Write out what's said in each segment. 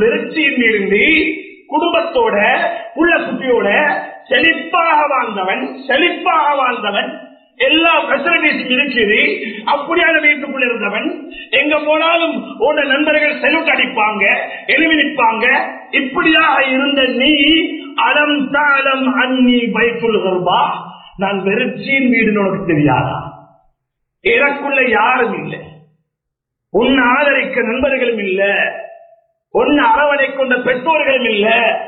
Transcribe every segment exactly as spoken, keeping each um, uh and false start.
வெறுச்சியில் இருந்து குடும்பத்தோட புள்ள குட்டியோட செழிப்பாக வாழ்ந்தவன் செழிப்பாக வாழ்ந்தவன் எல்லா ஃபெசிலிட்டிஸும் இருக்குது. அப்படியான வீட்டுக்குள்ள இருந்தவன் எங்க போனாலும் உன்ன நண்பர்கள் செலவுட் அடிப்பாங்க, எழுவி நிற்பாங்க. இப்படியாக இருந்த நீ அலம் தாளம் அன்னி பைத்துல் கர்பா, நான் வெறுச்சியின் வீடு உனக்கு தெரியாதா? எனக்குள்ள யாரும் இல்லை, உன்னை ஆதரிக்க நண்பர்களும் இல்ல, உன்னை அரவணை கொண்ட பெற்றோர்களும் இல்ல,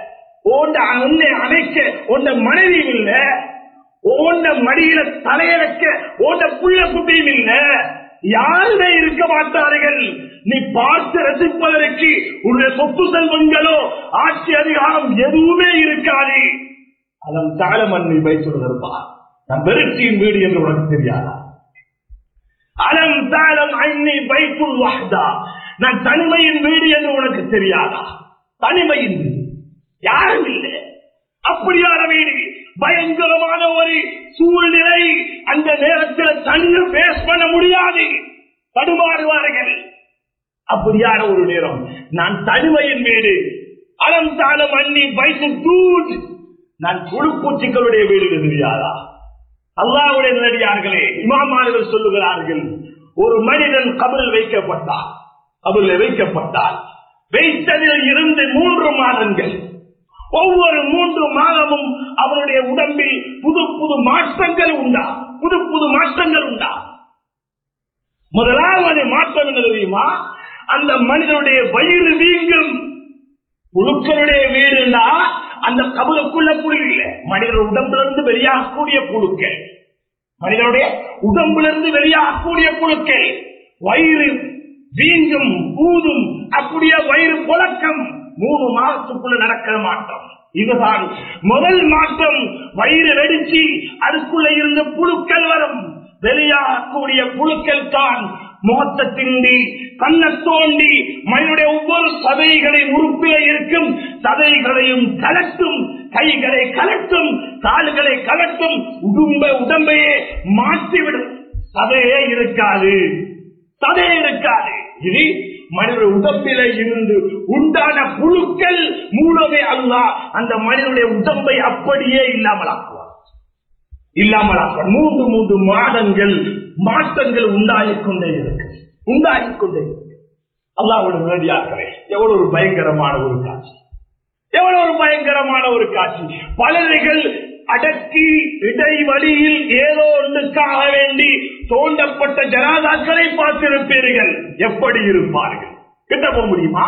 உன்னை அணைக்க உன்னை மனைவியும் இல்ல, ஓண்ட மடியில தலையடைக்க ஓண்ட புள்ள குட்டியும் இல்ல, யாருமே இருக்க மாட்டார்கள். நீ பார்த்து ரசிப்பதற்கு உன்னுடைய சொத்து செல்வங்களோ ஆட்சி அதிகாரம் எதுவுமே இருக்காது. அதன் தாளம் அன்னி பைத்துல் கர்பா, நான் வெறுச்சியின் வீடு என்று உனக்கு தெரியாதா? அலம் தாளம் அன்னி பைத்துல் வஹ்தா, நான் தனிமையின் வீடு என்று உனக்கு தெரியாதா? தனிமையின் வீடு, யாரும் இல்லை. அப்படியான வீடு, பயங்கரமான ஒரு சூழ்நிலை. அந்த நேரத்தில் தனியாக பேஸ் பண்ண முடியாது, தடுமாறுவார்கள். அப்படியான ஒரு நேரம், நான் தனிமையின் வீடு. அலம் தாளம் அன்னி பைத்துல் தூத், நான் புழுப்பூச்சிகளுடைய வீடு தெரியாதா? அல்லாஹ்வுடைய நல்லடியார்களே, இமாமார்கள் சொல்லுகிறார்கள், ஒரு மனிதன் கபரில் வைக்கப்பட்டார், கபரில் வைக்கப்பட்டால் வைத்ததில் இருந்து மூன்று மாதங்கள், ஒவ்வொரு மூன்று மாதமும் அவருடைய உடம்பில் புது புது மாற்றங்கள் உண்டா, புது புது மாற்றங்கள் உண்டா. முதலாவது மாற்றம் என்ன தெரியுமா? அந்த மனிதனுடைய வயிறு வீங்கும். புழுக்களுடைய வீடுனா அந்த கபருக்குள்ள புழு இல்லை, மனிதனுடைய உடம்பிலிருந்து வெளியாகக்கூடிய புழுக்கள், மனிதனுடைய உடம்பிலிருந்து வெளியாகக்கூடிய புழுக்கள். வயிறு வீங்கும், ஊதும், அப்படியே வயிறு புழக்கம். மூணு மாதத்துக்குள்ள நடக்கிற மாற்றம் இதுதான் முதல் மாற்றம். வயிறு வெடிச்சு அதுக்குள்ள இருந்து புழுக்கள் வரும். வெளியாகக்கூடிய புழுக்கள் தான் முகத்தை திண்டி கண்ணை தோண்டி மனிதனுடைய ஒவ்வொரு சதைகளையும் உறுப்பிலே இருக்கும் சதைகளையும் கலட்டும், கைகளை கலட்டும், கால்களை கலட்டும், உடம்பை உடம்பையே மாற்றிவிடும். சதையே இருக்காது, சதையே இருக்காது. இது மனித உடம்பில இருந்து உண்டான புழுக்கள் மூலமே அல்லாஹ் அந்த மனிதனுடைய உடம்பை அப்படியே இல்லாமலாக்குவார், இல்லாமலாக்குவார். மூன்று மூன்று மாதங்கள் மாற்றங்கள் உண்டாகிக் கொண்டே இருக்கு, உண்டாகிக் கொண்டே இருக்கு. அல்லாஹ்வுடைய நல்லடியார்களே, எவ்வளவு ஒரு பயங்கரமான ஒரு காட்சி, எவ்வளவு ஒரு பயங்கரமான ஒரு காட்சி. பலர்கள் அடக்கி இடைவெளியில் ஏதோ ஒன்றுக்காக வேண்டி தோண்டப்பட்ட ஜனாதாக்களை பார்த்திருப்பீர்கள். எப்படி இருப்பார்கள்? கிட்ட போக முடியுமா?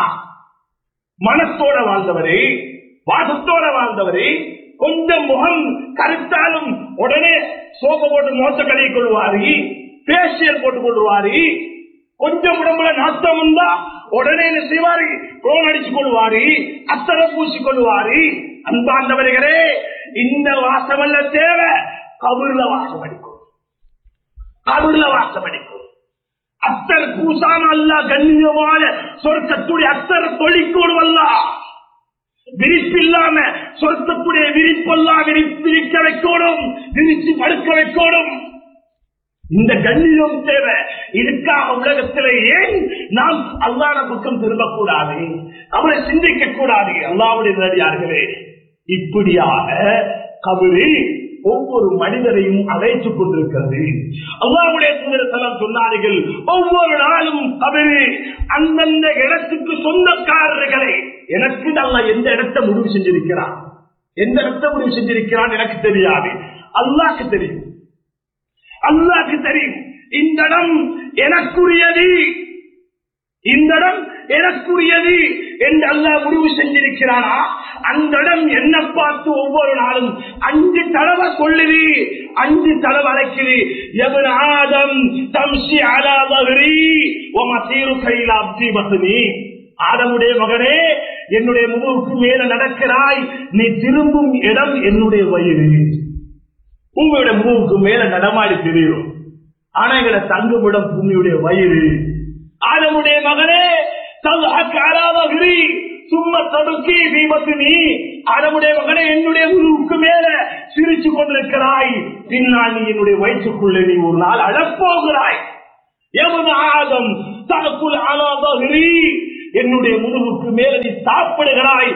மனத்தோட வாழ்ந்தவரை, வாசத்தோட வாழ்ந்தவரை, கொஞ்சம் முகம் கருத்தாலும் உடனே சோப்பு போட்டு மோச கழுவி கொள்வாரு, பேசியல் போட்டுக் கொள்வாரு. கொஞ்சம் உடம்புல நாட்டம் வந்தா உடனே செய்வாரு, குளோன் அடிச்சுக் கொள்வாரு, அத்தரை பூசிக் கொள்வாரு. அன்பாண்டவர்களே, இந்த வாசம் அல்ல தேவை, கபூர்ல வாசம் அடிக்கும், கபூர்ல வாசம் அடிக்கும். அத்தர் பூசான அல்ல கண்ணியமான சொர்க்கத்துடைய அத்தர் தொழிற்கோடு அல்ல, விரிப்பில்லாம சொர்க்கத்துடைய விரிப்பெல்லாம் விரிக்க வைக்கணும், விரிச்சு படுக்க வைக்கணும். இந்த கண்ணியம் தேவை. இதுக்காக உலகத்திலே ஏன் நாம் அல்லாஹ்வுடைய பக்கம் திரும்பக்கூடாது, அவரை சிந்திக்க கூடாது? அல்லாஹ்வுடைய நல்லடியார்களே, இப்படியாக கபரு ஒவ்வொரு மனிதரையும் அழைத்துக் கொண்டிருக்கிறது. அல்லாஹ்வுடைய தூதர் சொன்னார்கள், ஒவ்வொரு நாளும் கபரு அந்தந்த இடத்துக்கு சொந்தக்காரர்களை, எனக்கு அல்லாஹ் எந்த இடத்தை முடிவு செஞ்சிருக்கிறான், எந்த இடத்தை முடிவு செஞ்சிருக்கிறான் எனக்கு தெரியாது, அல்லாஹ்க்கு தெரியும், அல்லாஹ்க்கு தெரியும். இந்த இடம் எனக்குரியது, இந்த இடம் எனக்குரியது என்று அல்லாஹ் முடிவு செஞ்சிருக்கிறானா, அந்த இடம் என்ன பார்த்து ஒவ்வொரு நாளும் அஞ்சு தடவை சொல்லுது, அஞ்சு தடவை அழைக்குது. எவன் ஆதம் தம்சி அலா வஹ்ரி வ மஸீருக இலா அப்தி பத்னி, ஆதமுடைய மகனே, என்னுடைய முதுகுக்கு மேல நடக்கிறாய், நீ திரும்பும் இடம் என்னுடைய வயிறு. உங்களுடைய முதுகுக்கு மேல நடமாடி தெரியும், ஆனா எங்களோட தங்குமிடம் பூமியுடைய வயிறு. ஆதமுடைய மகனே, சும்மா தடுக்கி தீபத்தினி, ஆதமுடைய மகனே, என்னுடைய முதுகுக்கு மேல சிரிச்சு கொண்டிருக்கிறாய், பின்னால் நீ என்னுடைய வயிற்றுக்குள்ளே நீ ஒரு நாள் அழப்போகிறாய். எவன் ஆதம் தனக்குள் ஆலாதகிரி, என்னுடைய முதுகுக்கு மேல நீ சாப்பிடுகிறாய்,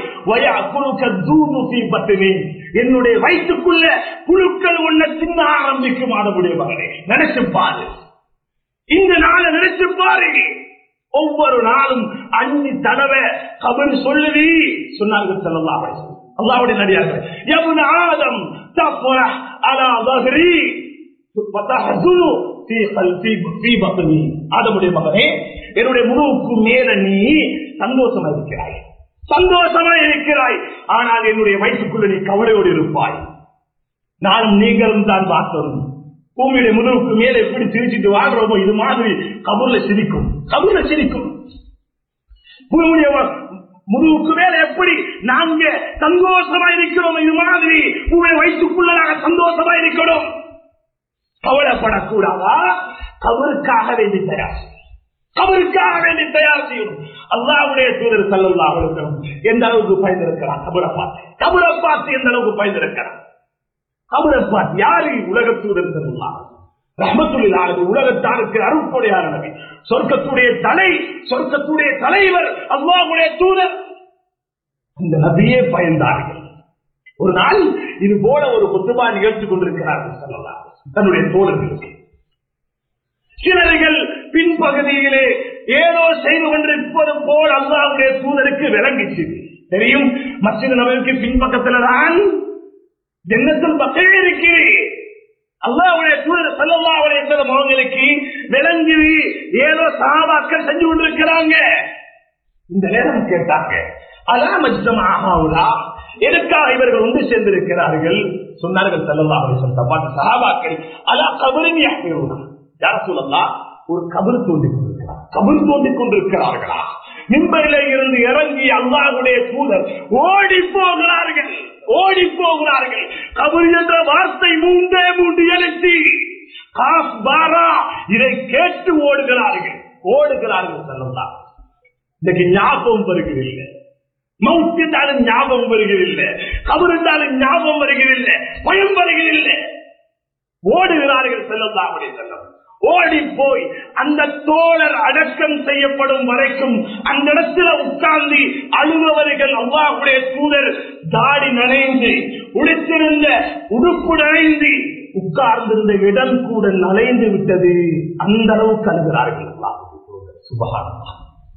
என்னுடைய வயிற்றுக்குள்ள புழுக்கள் ஒன்ன தின்ன ஆரம்பிக்கும். அதனுடைய மகனே நினைச்சு பாரு, இந்த நாளை நினைச்சு பாரு. ஒவ்வொரு நாளும் அஞ்சு தடவை கபர் சொல்லுவி சொன்னார்கள் ஸல்லல்லாஹு அலைஹி வஸல்லம். அல்லாஹ்வுடைய நபியார்கள், யப்ன ஆதம் தஃப்ரஹ் அலா ظهري வதஹதுனு ஃபீ கல்பி ஃபீ பத்னி. ஆதமுடைய மகனே, என்னுடைய முதுகுக்கு மேல நீ சந்தோஷமா இருக்கிறாய், சந்தோஷமா இருக்கிறாய். ஆனால் என்னுடைய வயிற்றுக்குள்ள நீ கவலையோடு இருப்பாய். நானும் நீங்களும் தான் பார்த்தோம். பூமியுடைய முதுகுக்கு மேல எப்படி சிரிச்சிட்டு வாழ்றோமோ இது மாதிரி கபூர்ல சிரிக்கும், கபூர்ல சிரிக்கும். பூமியுடைய முதுகுக்கு மேல எப்படி நாங்க சந்தோஷமா இருக்கிறோம், இது மாதிரி பூமியை வயிற்றுக்குள்ள நாங்க சந்தோஷமா இருக்கணும். கவலைப்படக்கூடாதா? கபருக்காக வேண்டி தயார், கபருக்காக வேண்டி தயார் செய்யணும். அல்லாஹ்வுடைய தூதர் ஸல்லல்லாஹு அலைஹி வஸல்லம் எந்த அளவுக்கு பயந்திருக்கிறார் கபரை பார்த்து, கபரை பார்த்து எந்த அளவுக்கு பயந்திருக்கிறார். கபரை பார்த்து யாரு? உலக தூதர் ஸல்லல்லாஹு ரஹ்மத்துல் ஆலமீன், உலகத்தாருக்கு அருட்கொடையான நபி, சொர்க்கத்துடைய தலை, சொர்க்கத்துடைய தலைவர், அல்லாஹ்வுடைய தூதர். இந்த நபியே பயந்தார்கள். ஒரு நாள் இது போல ஒரு குத்துபா நிகழ்ச்சி கொண்டிருக்கிறார்கள் ஸல்லல்லாஹு அலைஹி வஸல்லம் தன்னுடைய தோழர்களுக்கு. சிலர்கள் பின்பகுதியிலே ஏதோ செய்து கொண்டிருப்பது போல் அல்லாஹ்வுடைய தூதருக்கு விளங்கிச்சு. தெரியும், மஸ்ஜித் நபவிக்கு பின்பக்கத்துல தான் ஜன்னத்துல் பக்கீ இருக்கிறது. அல்லாஹ்வுடைய தூதர் ஸல்லல்லாஹு அலைஹி வஸல்லம் அவங்களுக்கு விளங்கி ஏதோ சஹாபாக்கள் செஞ்சு கொண்டிருக்கிறாங்க. இந்த நேரம் கேட்டாங்க, அலா மஜ்தமஅஹாவுலா, எதற்காக இவர்கள் ஒன்று சேர்ந்திருக்கிறார்கள்? சொன்னார்கள் ஸல்லல்லாஹு அலைஹி வஸல்லம் சஹாபாக்கள், அலா கபரின் யஹ்ஃபிரூனா, யா ரசூலல்லாஹ், ஒரு கபர் தோண்டிக் கொண்டிருக்கிறார், கபர் தோண்டிக் கொண்டிருக்கிறார்களா? மிம்பரிலே இருந்து இறங்கி அல்லாஹ்வுடைய தூதர் ஓடி போகிறார்கள், ஓடி போகிறார்கள். கபர் என்ற வார்த்தை மூன்றே மூன்று எழுச்சி, காஸ் பாரா, இதை கேட்டு ஓடுகிறார்கள், ஓடுகிறார்கள். ஸல்லல்லாஹு இன்னைக்கு ஞாபகம் வருகிறதில்லை, மௌத் என்றாலும் ஞாபகம் வருகிறதில்லை, கபர் என்றாலும் ஞாபகம் வருகிறதில்லை, பயம் வருகிறதில்லை. ஓடுகிறார்கள் ஸல்லல்லாஹு அலைஹி வஸல்லம். ஓடி போய் அந்த தோழர் அடக்கம் செய்யப்படும் வரைக்கும் அந்த இடத்துல உட்கார்ந்து அழுபவர்கள். அல்லாஹ்வுடைய தூதர் தாடி நனைந்து, உடுத்திருந்த உடுப்பு நனைந்து, உட்கார்ந்திருந்த இடம் கூட நனைந்து விட்டது. அந்த அளவுக்கு அழுகிறார்கள் அல்லாஹ்வுடைய தூதர். சுப்ஹானல்லாஹ்,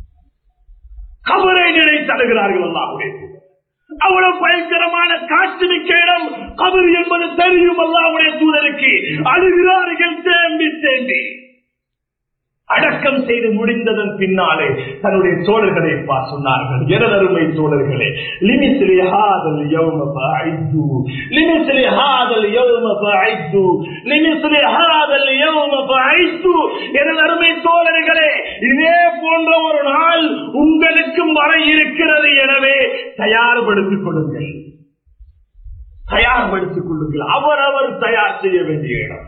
கபரை நினைத்து அழுகிறார்கள் அல்லாஹ்வுடைய தூதர். அவ்வளவு பயங்கரமான காட்சி மிக்க இடம் கபர் என்பது தெரியும் அல்லாஹ்வுடைய தூதருக்கு. அழுகிறார்கள் தேம்பி தேம்பி. அடக்கம் செய்து முடிந்ததன் பின்னாலே தன்னுடைய தோழர்களை பார்த்து சொன்னார்கள், எனதருமை தோழர்களே, லிமிஸ்லி ஹாதல் யௌம ஃபஅய்து, லிமிஸ்லி ஹாதல் யௌம ஃபஅய்து, லிமிஸ்லி ஹாதல் யௌம ஃபஅய்து. எனதருமை தோழர்களே, இதே போன்ற ஒரு நாள் உங்களுக்கும் வர இருக்கிறது. எனவே தயார்படுத்திக் கொள்ளுங்கள், தயார்படுத்திக் கொள்ளுங்கள். அவரவர் தயார் செய்ய வேண்டிய இடம்,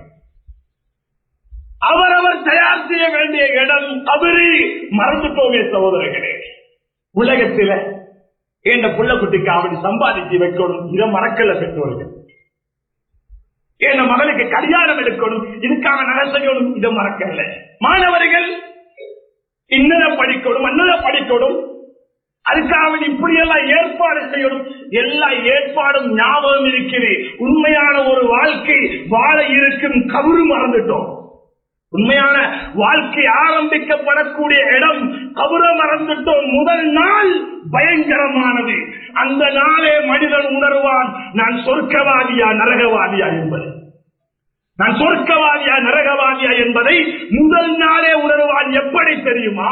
அவரவர் தயார் செய்ய வேண்டிய இடம் கபரி. மறந்துட்டோமே சகோதரர்களே, உலகத்தில என்ற புள்ள குட்டிக்கு அவனை சம்பாதிச்சு வைக்கணும், இதை மறக்கல பெற்றோர்கள். என் மகளுக்கு கல்யாணம் எடுக்கணும், இதுக்காக நகை செய்யணும், இதை மறக்கல. மாணவர்கள் இன்னத படிக்கணும், அன்னத படிக்கணும், அதுக்காக இப்படி எல்லாம் ஏற்பாடு செய்யணும். எல்லா ஏற்பாடும் ஞாபகம் இருக்கிறது. உண்மையான ஒரு வாழ்க்கை வாழ இருக்கும் கபரு மறந்துட்டோம். உண்மையான வாழ்க்கை ஆரம்பிக்கப்படக்கூடிய இடம் கபரை மறந்துட்டோம். முதல் நாள் பயங்கரமானது. அந்த நாளே மனிதன் உணர்வான், நான் சொர்க்கவாதியா நரகவாதியா என்பது, நான் சொர்க்கவாதியா நரகவாதியா என்பதை முதல் நாளே உணர்வான். எப்படி தெரியுமா?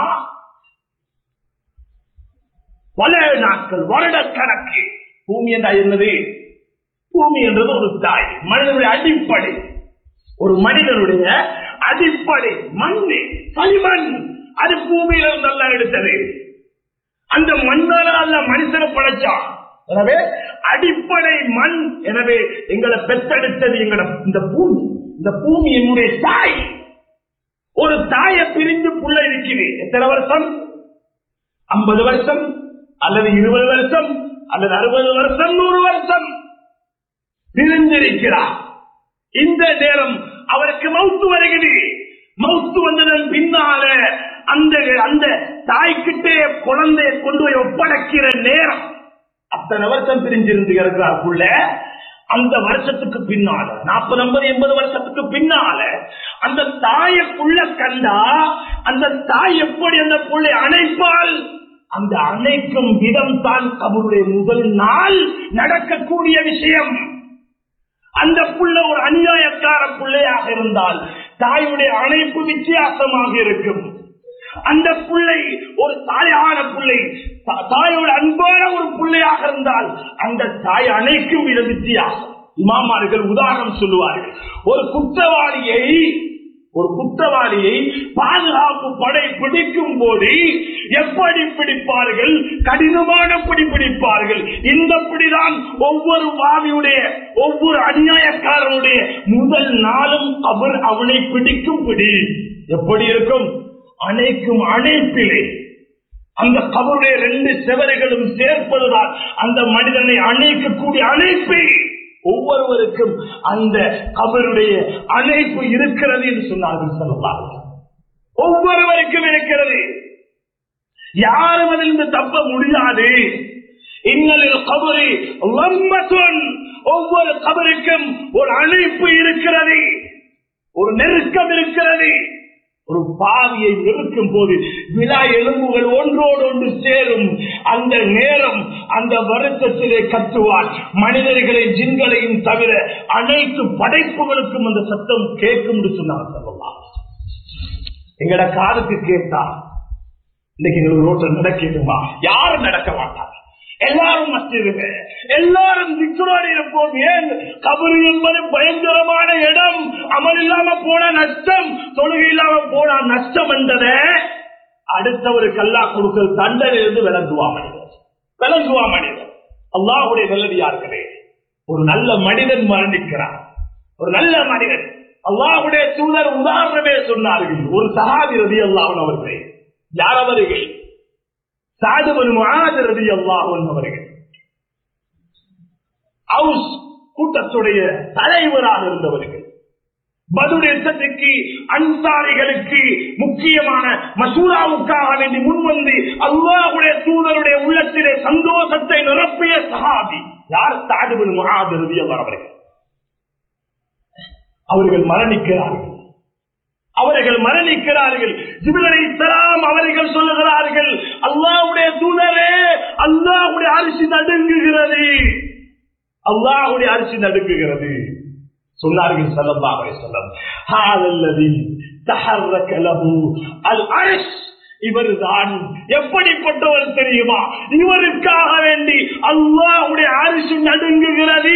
பல நாட்கள், வருடக்கணக்கு. பூமி என்றா என்னது? பூமி என்றது ஒரு தாய், மனிதனுடைய அடிப்படை. ஒரு மனிதனுடைய அடிப்படை மண்ணு, களிமண், அது பூமியில நல்லா எடுத்தது. அந்த மண்ணால அல்ல மனுஷனை படைச்சான். எனவே அடிப்படை மண். எனவே எங்களை பெற்றெடுத்தது எங்களை இந்த பூமி. இந்த பூமி என்னுடைய தாய். ஒரு தாயை பிரிந்து புள்ள இருக்குது. எத்தனை வருஷம்? ஐம்பது வருஷம் அல்லது இருபது வருஷம் அல்லது அறுபது வருஷம், நூறு வருஷம் பிரிந்திருக்கிறார். இந்த நேரம் அவருக்கு மௌத்து வருகிறது. மௌத்து வந்ததன் பின்னால அந்த அந்த தாய்கிட்டே குழந்தையை கொண்டு போய் ஒப்படைக்கிற நேரம் அத்தனை வருஷம் பிரிஞ்சிருந்து இருக்கிறாருக்குள்ள அந்த வருஷத்துக்கு பின்னால நாற்பது ஐம்பது எண்பது வருஷத்துக்கு பின்னால அந்த தாயக்குள்ள கண்டா அந்த தாய் எப்படி அந்த புள்ளை அணைப்பால் அந்த அணைக்கும் விதம் தான் கபருடைய முதல் நாள் நடக்கக்கூடிய விஷயம். அந்த புள்ள ஒரு அநியாயக்கார பிள்ளையாக இருந்தால் தாயுடைய அணைப்பு வித்தியாசமாக இருக்கும். அந்த பிள்ளை ஒரு தாயான பிள்ளை தாயோட அன்பான ஒரு பிள்ளையாக இருந்தால் அந்த தாய் அணைக்கும் வித வித்தியாசம். இமாமார்கள் உதாரணம் சொல்லுவார்கள். ஒரு குற்றவாளியை ஒரு குற்றவாளியை பாதுகாப்பு படை பிடிக்கும் போது எப்படி பிடிப்பார்கள்? கடினமான பிடி பிடிப்பார்கள். இந்த பிடிதான் ஒவ்வொரு பாவியுடைய ஒவ்வொரு அநியாயக்காரனுடைய முதல் நாளும் அவர் அவனை பிடிக்கும் பிடி எப்படி இருக்கும்? அணைக்கும் அணைப்பிலே அந்த கபருடைய ரெண்டு செவரைகளும் சேர்ப்பதுதான் அந்த மனிதனை அணைக்கக்கூடிய அணைப்பை. ஒவ்வொருவருக்கும் அந்த கபருடைய அணைப்பு இருக்கிறது என்று சொன்னார்கள் சொல்லலாம். ஒவ்வொருவருக்கும் இருக்கிறது, யாரும் அதிலிருந்து தப்ப முடியாது. இன்னலில் கபரி லம்மத்துன், ஒவ்வொரு கபருக்கும் ஒரு அணைப்பு இருக்கிறது, ஒரு நெருக்கம் இருக்கிறது. ஒரு பாவியை நெருக்கும் போது விழா எலும்புகள் ஒன்றோடு ஒன்று சேரும். அந்த நேரம் அந்த வருத்தத்திலே கத்துவார். மனிதர்களை ஜின்களையும் தவிர அனைத்து படைப்புகளுக்கும் அந்த சத்தம் கேட்கும் என்று சொன்னார் சொல்லலாம். எங்கட காதுக்கு கேட்டா இன்னைக்கு எங்களுக்கு ரோட்டில் நடக்கணுமா? யாரும் நடக்க மாட்டாங்க. எல்லாரும் மஸ்ஜிதுங்க, எல்லாரும் திக்ரோடு இருப்போம். ஏன்? கபரு என்பது பயங்கரமான இடம். அமல் இல்லாம போனா நஷ்டம், தொழுகை இல்லாம போனா நஷ்டம் என்றதை அடுத்தவருக்கு அல்லாஹ் கொடுக்கிற தண்டனையிலிருந்து விளங்குவா மனிதர், விளங்குவா மனிதர். அல்லாஹ்வுடைய நல்லடியார்களே, ஒரு நல்ல மனிதன் மரணிக்கிறார். ஒரு நல்ல மனிதன், அல்லாஹ்வுடைய தூதர் உதாரணமே சொன்னார்கள். ஒரு சஹாபி ரலியல்லாஹு அன்ஹு அவர்களே, யார் அவர்கள்? சஅத் இப்னு முஆத் ரலியல்லாஹு அன்ஹு அவர்கள் அவுஸ் கூட்டத்துடைய தலைவராக இருந்தவர்கள். பத்ர் யுத்தத்துக்கு அன்சாரிகளுக்கு முக்கியமான மசூராவுக்காக வேண்டி முன்வந்து அல்லாஹ்வுடைய தூதருடைய உள்ளத்திலே சந்தோஷத்தை நிரப்பிய சஹாபி யார்? சஅத் இப்னு முஆத் ரலியல்லாஹு அவர்கள். அவர்கள் மரணிக்கிறார்கள். அவர்கள் மரணிக்கிறார்கள். ஜிப்ரீல் அலைஹிஸ்ஸலாம் அவர்கள் சொல்லுகிறார்கள், அல்லாஹ்வுடைய தூதரே, அல்லாஹ்வுடைய அரிசி நடுங்குகிறது, அல்லாஹ்வுடைய அரிசி நடுங்குகிறது. சொன்னார்கள் ஸல்லல்லாஹு அலைஹி வஸல்லம், ஹாலல்லதி தஹர்ரக லஹு அல் அர்ஷ், இவர்தான் எப்படிப்பட்டவர் தெரியுமா? இவருக்காக வேண்டி அல்லாஹ்வுடைய அரிசி நடுங்குகிறது.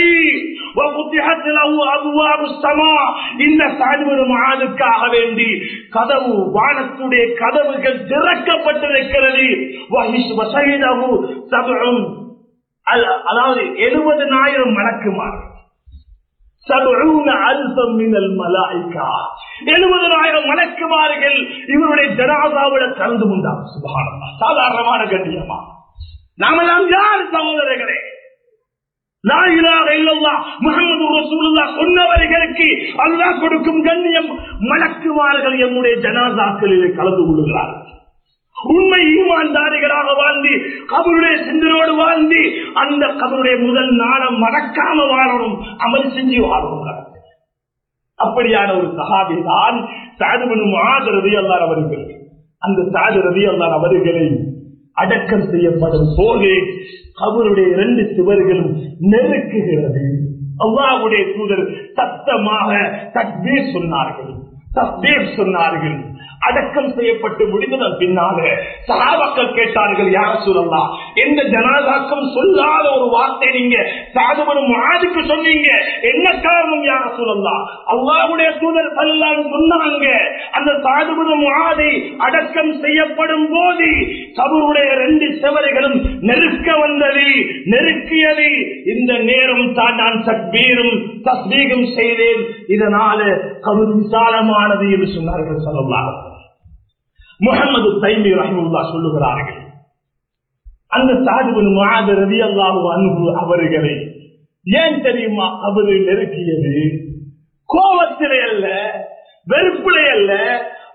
இந்த சாதுக்காக வேண்டி கதவு, வானத்துடைய கதவுகள் திறக்கப்பட்டிருக்கிறது. அதாவது எழுபதனாயிரம் மலக்குமார், எழுபதனாயிரம் மலக்குமார்கள் இவருடைய ஜனாசாவுல கலந்து கொண்டார். சுப்ஹானல்லாஹ், சாதாரணமான கண்ணியமா? நாமெல்லாம் யார் சகோதரர்களே? லா இலாஹ இல்லல்லாஹ் முஹம்மது ரசூலுல்லாஹ் சொன்னவர்களுக்கு அல்லாஹ் கொடுக்கும் கண்ணியம். மலக்குமார்கள் நம்முடைய ஜனாசாக்களிலே கலந்து கொள்கிறார்கள். உண்மை ஈமான்தாரிகளாக வாழ்ந்து கபருடைய சிந்தனோடு வாழ்ந்து அந்த கபருடைய முதல் நாளம் மறக்காம வாழணும், அமல் செஞ்சு வாழணும். அப்படியான ஒரு சஹாபி தான் சஅத் இப்னு முஆத் ரலியல்லாஹு அவர்கள். அந்த சஅத் ரலியல்லாஹு அவர்களை அடக்கம் செய்யப்படும் போது கபருடைய இரண்டு சுவர்களும் நெருக்குகிறது. அல்லாஹ்வுடைய தூதர் சத்தமாக தக்பீர் சொன்னார்கள், தக்பீர் சொன்னார்கள். அடக்கம் செய்யப்பட்டு முடிந்ததன் பின்னால சஹாபாக்கள் கேட்டார்கள், யா ரசூலல்லாஹ், எந்த ஜனாசாக்கும் சொல்லாத ஒரு வார்த்தை நீங்க சஅத் இப்னு முஆதுக்கு சொன்னீங்க, என்ன காரணம் யா ரசூலல்லாஹ்? அல்லாஹ்வுடைய தூதர் ஸல்லல்லாஹு அலைஹி வஸல்லம் சொன்னாங்க, அந்த சஅத் இப்னு முஆதை அடக்கம் செய்யப்படும் போது கபருடைய இரண்டு செவரைகளும் நெருக்க வந்தது, நெருக்கியது. இந்த நேரம் தான் நான் தக்பீரும் தஸ்பீகும் செய்தேன், இதனால கபர் விசாலமானது என்று சொன்னார்கள் ஸல்லல்லாஹு அலைஹி வஸல்லம். முஹம்மது தைமி ரஹ்மத்துல்லாஹ் சொல்லுகிறார்கள், அந்த சஅத் இப்னு முஆத் ரலியல்லாஹு அன்ஹு அவர்களை ஏன் தெரியுமா கபர் நெருக்கியது? கோபத்திலே அல்ல, வெறுப்பிலே அல்ல,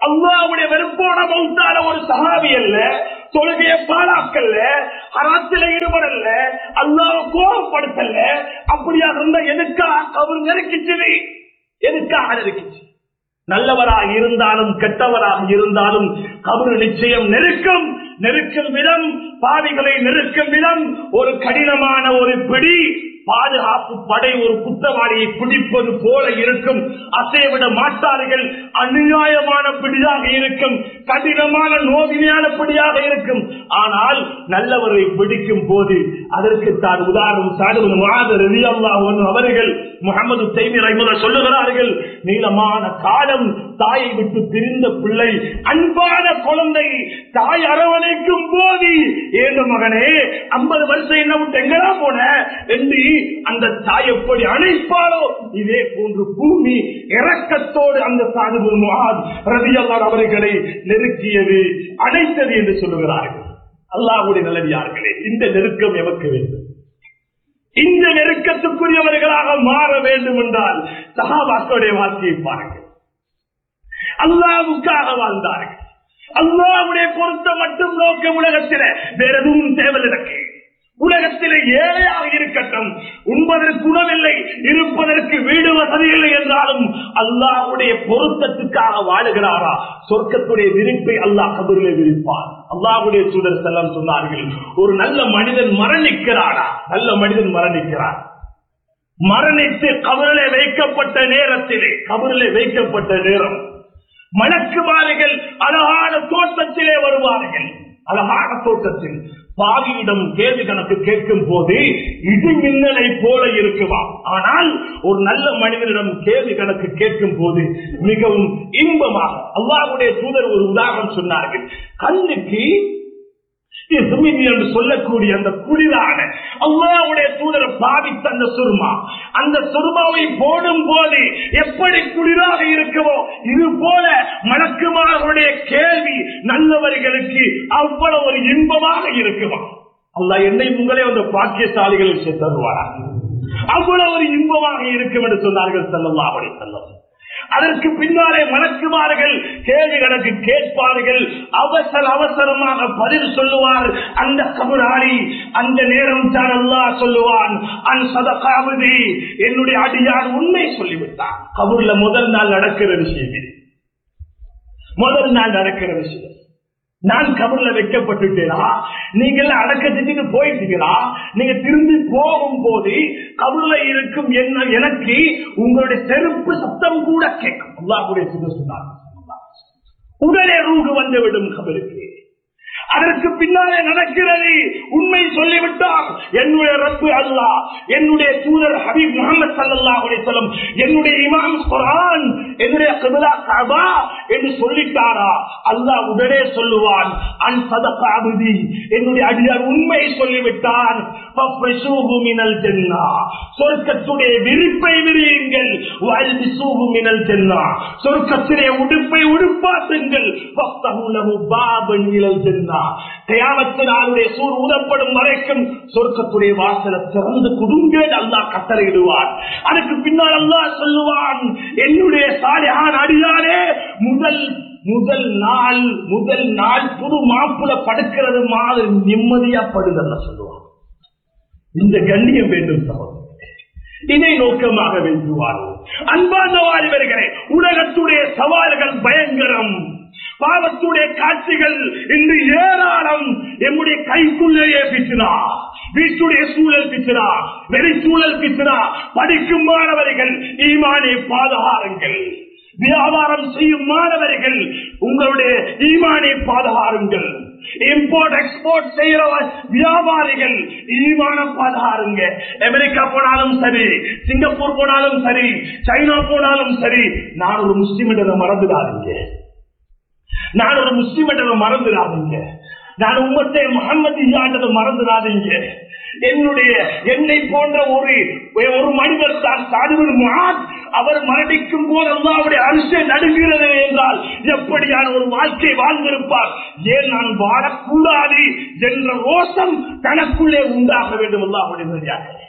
அல்லாஹ்வுடைய வெறுப்போட மௌத்தான ஒரு சஹாபி அல்ல, தொழுகைய பாலாக்கல்ல, ஹராத்தில ஈடுபடல, அல்லாஹ் கோபப்படுத்தல. அப்படியா இருந்தா எதுக்காக கபர் நெருக்கிச்சு? எதுக்காக நெருக்கிச்சு? நல்லவராக இருந்தாலும் கெட்டவராக இருந்தாலும் கபர் நிச்சயம் நெருக்கம். நெருக்கும் விதம், பாவிகளை நெருக்கும் விதம் ஒரு கடினமான ஒரு பிடி. பாதுகாப்பு படை ஒரு குற்றவாளியை பிடிப்பது போல இருக்கும். அசைவிட மாட்டார்கள். அநியாயமான பிடியாக இருக்கும், கடினமான நோவினையான பிடியாக இருக்கும். ஆனால் நல்லவரை பிடிக்கும் போது அதற்கு தான் உதாரணம் சாடுவது முஆத் ரலியல்லாஹு அன்ஹு அவர்கள் முஹம்மது தைமி ரஹிமஹுல்லாஹ் சொல்லுகிறார்கள், நீளமான காலம் தாயை விட்டு பிரிந்த பிள்ளை, அன்பான குழந்தை தாய் அரவணைக்கும் போது ஏழு மகனே ஐம்பது வருஷம் என்ன விட்டு எங்கடா போன என்று அந்த தாய் எப்படி அணைப்பாரோ இதே போன்று பூமி இரக்கத்தோடு அந்த சாதுபு முஆத் ரலியல்லாஹு அவர்களை நெருக்கியது, அணைத்தது என்று சொல்லுகிறார்கள். அல்லாஹ்வுடைய நல்லடியார்களே, இந்த நெருக்கம் எமக்கு வேண்டும். இந்த நெருக்கத்துக்குரியவர்களாக மாற வேண்டும் என்றால் சஹாபாக்களுடைய வாழ்க்கையை பாருங்கள். அல்லாஹ்வுக்காக வாழ்ந்தார்கள். அல்லாஹ்வுடைய பொருத்தம் மட்டும் நோக்க உலகத்தில் வேற எதுவும் தேவையில்லை. உலகத்திலே ஏழையாக இருக்கட்டும், உண்பதற்கு உணவில்லை, இருப்பதற்கு வீடு வசதி இல்லை என்றாலும் அல்லாஹ்வுடைய பொருத்தத்துக்காக வாழுகிறாரா, சொர்க்கத்துடைய விரிப்பை அல்லாஹ் கபரிலே விரிப்பார். அல்லாஹ்வுடைய தூதர் ஸல்லல்லாஹு சொன்னார்கள், ஒரு நல்ல மனிதன் மரணிக்கிறாரா, நல்ல மனிதன் மரணிக்கிறார், மரணித்து கபரிலே வைக்கப்பட்ட நேரத்திலே, கபரிலே வைக்கப்பட்ட நேரம் மலக்குமார்கள் அழகான தோட்டத்திலே வருவார்கள். அழகான தோட்டத்தில் பாவியிடம் கேள்வி கணக்கு கேட்கும் போது இடி மின்னலை போல இருக்குமா, ஆனால் ஒரு நல்ல மனிதனிடம் கேள்வி கணக்கு கேட்கும் போது மிகவும் இன்பமாக. அல்லாஹ்வுடைய தூதர் ஒரு உதாரணம் சொன்னார்கள். கண்ணுக்கு என்று சொல்லக்கூடிய அந்த குளிரான அல்லாஹ்வுடைய தூதர் பாவித்த அந்த சுர்மா, அந்த சுர்மாவை போடும் போது எப்படி குளிராக இருக்குமோ இது போல மலக்குமார்களுடைய கேள்வி நல்லவர்களுக்கு அவ்வளவு ஒரு இன்பமாக இருக்குமா. அல்லாஹ் என்னை உங்களே அந்த பாக்கியசாலிகளுக்கு தருவாரா, அவ்வளவு ஒரு இன்பமாக இருக்கும் என்று சொன்னார்கள் ஸல்லல்லாஹு அலைஹி வஸல்லம். அதற்கு பின்னாலே மலக்குமார்கள் கேள்வி கணக்கு கேட்பார்கள், அவசர அவசரமாக பதில் சொல்லுவார் அந்த கபராளி. அந்த நேரம் தான் அல்லாஹ் சொல்லுவான், அன் சதகாபதி, என்னுடைய அடியார் உண்மை சொல்லிவிட்டான். கபூர்ல முதல் நாள் நடக்கிற விஷயம் இது, முதல் நாள் நடக்கிற விஷயம். நான் கபர்ல வைக்கப்பட்டுட்டேனா, நீங்க அடக்க செஞ்சுட்டு போயிட்டீங்களா, நீங்க திரும்பி போகும் போது கபர்ல இருக்கும் என்ன எனக்கு உங்களுடைய செருப்பு சத்தம் கூட கேட்கும். அல்லாஹ்வுடைய தூதர் சொன்னார், உடனே ரூஹ் வந்துவிடும் கபருக்கு. அதற்கு பின்னாலே நடக்கிறது, உண்மை சொல்லிவிட்டார் என்னுடைய ரப்பு அல்லாஹ், என்னுடைய தூதர் ஹபீப் முஹம்மது ஸல்லல்லாஹு அலைஹி வஸல்லம், என்னுடைய இமாம் குர்ஆன், என்னுடைய கிப்லா கஅபா என்று சொல்லிட்டாரா, அல்லாஹ் உடனே சொல்லுவான், அன் சதக அப்தி, என்னுடைய அடியார் உண்மை சொல்லிவிட்டான், ஃபஃப்ரிஷூஹு மினல் ஜன்னah, சொர்க்கத்துடைய விரிப்பை விரியுங்கள், வல்பிஸூஹு மினல் ஜன்னah, சொர்க்கத்திலே உடுப்பை உடுப்பாட்டுங்கள், ஃபஃப்தஹு லஹு பாபன் இலல் ஜன்னah, கியாமத் நாளுடைய சூர் ஊதப்படும் வரைக்கும் சொர்க்கத்துடைய வாசலை திறந்து கொடுங்கள் அல்லாஹ் கட்டளையிடுவார். அதுக்கு பின்னால் அல்லாஹ் சொல்லுவான், என்னுடைய சாலிஹான் அடியாரே, முதல் முதல் நாள் முதல் நாள் புது மாப்புல படுக்கிறது மாதிரி நிம்மதியா படுதல்ல சொல்லுவான். இந்த கண்ணியம் வேண்டும் சகோதரர்களே, இதை நோக்கமாக வேண்டுவார்கள். அன்பான வாலிபர்களே, உலகத்துடைய சவால்கள் பயங்கரம், பாவத்துடைய காட்சிகள் இன்று ஏராளம். எம்முடைய கைக்குள்ளேயே பிச்சினா, வீட்டுடைய சூழல் பிச்சினா, வெளிச்சூழல் பிச்சினா. படிக்கும் மாணவர்கள் ஈமானை பாதுகாருங்கள், வியாபாரம் செய்யும் மாணவர்கள் உங்களுடைய ஈமானை பாதுகாருங்கள், இம்போர்ட் எக்ஸ்போர்ட் செய்கிற வியாபாரிகள் ஈமான பாதுகாருங்க. அமெரிக்கா போனாலும் சரி, சிங்கப்பூர் போனாலும் சரி, சைனா போனாலும் சரி, நான் ஒரு முஸ்லிம் என்ற மறந்துடாதீங்க, நான் ஒரு முஸ்லிம் என்றதை மறந்துடாதீங்க, நான் உம்மத்தை முஹம்மதியான்றதை மறந்துடாதீங்க. என்னுடைய என்னை போன்ற ஒரு ஒரு மனிதர் தான் சாதுபுல் முஆத், அவர் மரணிக்கும் போது அல்லாஹ்வுடைய அரிசை நடுங்கிறது என்றால் எப்படியான ஒரு வாழ்க்கை வாழ்ந்திருப்பார். ஏன் நான் வாழக்கூடாது என்ற ரோஷம் தனக்குள்ளே உண்டாக வேண்டும். அல்லாஹ்வுடைய நல்லடியார்களே,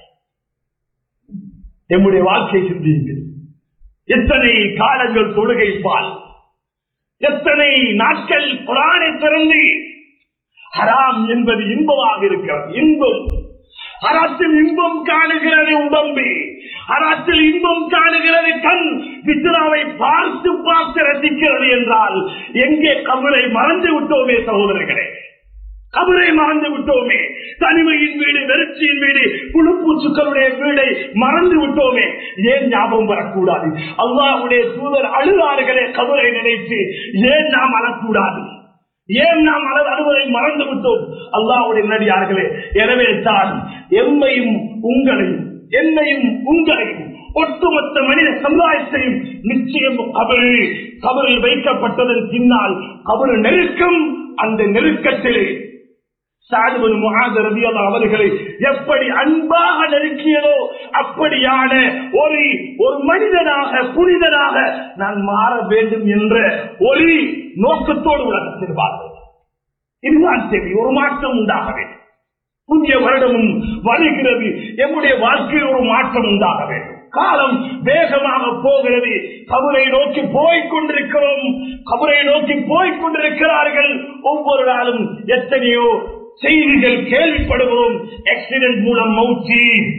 நம்முடைய வாழ்க்கை சிந்தியுங்கள். எத்தனை காலங்கள் தொழுகை பால், எத்தனை நாட்கள் குர்ஆனை திறந்து ஹராம் என்பது இன்பமாக இருக்கிறது. இன்பம் ஹராத்தில் இன்பம் காணுகிறது உடம்பு, ஹராத்தில் இன்பம் காணுகிறது கண், பித்ராவை பார்த்து பார்த்து ரசிக்கிறது என்றால் எங்கே கபரை மறந்து விட்டோமே சகோதரர்களே, கபரை மறந்து விட்டோமே. தனிமையின் வீடு, வெறுச்சியின் வீடு, புழுப்பூச்சுக்களுடைய வீடை மறந்து விட்டோமே. ஏன் ஞாபகம் வரக்கூடாது? அல்லாஹ்வுடைய தூதர் அழுதார்களே கபரை நினைத்து, ஏன் நாம் அழக்கூடாது? ஏன் நாம் அழுவதை மறந்து விட்டோம்? அல்லாஹ்வுடைய நல்லடியார்களே, எனவே தான் எம்மையும் உங்களையும் என்னையும் உங்களையும் ஒட்டுமொத்த மனித சமுதாயத்தையும் நிச்சயம் கபரு கபரில் வைக்கப்பட்டதன் பின்னால் கபரு நெருக்கம். அந்த நெருக்கத்திலே சஅத் பின் முஆத் ரலியல்லாஹு அவர்களை எப்படி அன்பாக நெருக்கியதோ அப்படியான ஒரு ஒரு மனிதனாக புனிதனாக நான் மாற வேண்டும் என்ற ஒரு நோக்கத்தோடு உலகத்தில் வாழ்ந்தது. இதுதான் தேவை. ஒரு மாற்றம் உண்டாக வேண்டும். புதிய வருடமும் வருகிறது, எம்முடைய வாழ்க்கையில் ஒரு மாற்றம் உண்டாக வேண்டும். காலம் வேகமாக போகிறது. கபரை நோக்கி போய்கொண்டிருக்கிறோம், கபரை நோக்கி போய்கொண்டிருக்கிறார்கள். ஒவ்வொரு நாளும் எத்தனையோ செய்திகள் கேள்விப்படுகிறோம். ஆக்சிடென்ட் மூலம் மௌத்தி,